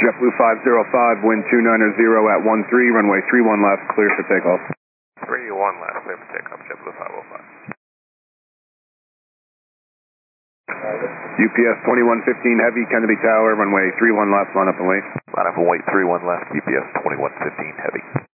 JetBlue 505, wind 290 at 13, runway 31 left, clear for takeoff. 31 left, clear for takeoff, JetBlue 505. UPS 2115 Heavy, Kennedy Tower, runway 31 left, line up and wait. Line up and wait, 31 left, UPS 2115 Heavy.